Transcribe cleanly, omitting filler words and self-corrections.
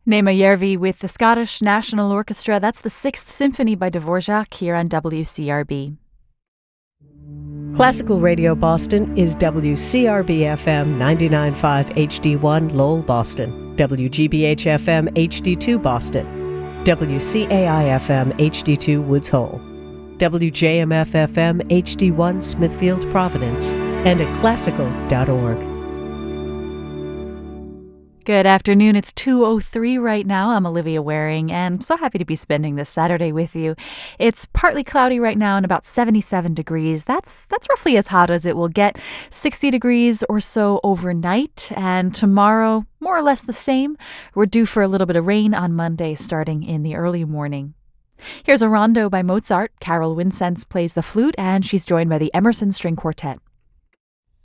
Nema Järvi with the Scottish National Orchestra. That's the Sixth Symphony by Dvorak here on WCRB. Classical Radio Boston is WCRB-FM 99.5 HD1 Lowell, Boston, WGBH-FM HD2 Boston, WCAI-FM HD2 Woods Hole, WJMF-FM HD1 Smithfield, Providence, and at classical.org. Good afternoon. It's 2:03 right now. I'm Olivia Waring, and I'm so happy to be spending this Saturday with you. It's partly cloudy right now and about 77 degrees. That's roughly as hot as it will get. 60 degrees or so overnight, and tomorrow, more or less the same. We're due for a little bit of rain on Monday, starting in the early morning. Here's a rondo by Mozart. Carol Winsence plays the flute, and she's joined by the Emerson String Quartet.